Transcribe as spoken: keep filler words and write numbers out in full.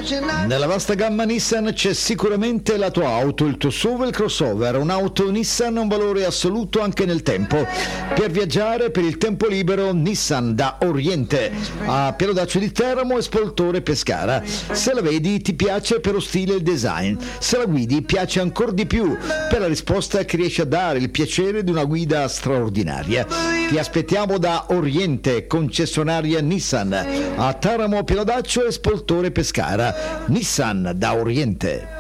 Nella vasta gamma Nissan c'è sicuramente la tua auto, il tuo S U V, il crossover. Un'auto Nissan ha un valore assoluto anche nel tempo. Per viaggiare, per il tempo libero, Nissan da Oriente, a Pielodaccio di Teramo e Spoltore Pescara. Se la vedi ti piace per lo stile e il design, se la guidi piace ancora di più per la risposta che riesce a dare, il piacere di una guida straordinaria. Ti aspettiamo da Oriente, concessionaria Nissan, a Teramo, Pielodaccio e Spoltore Pescara. Nissan da Oriente.